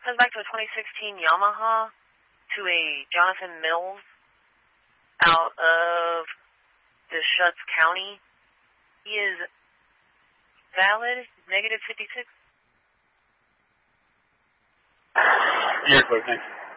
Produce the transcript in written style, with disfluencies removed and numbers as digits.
Sends back to a 2016 Yamaha to a Jonathan Mills out of Deschutes County. He is valid, -56. You're clear, thanks.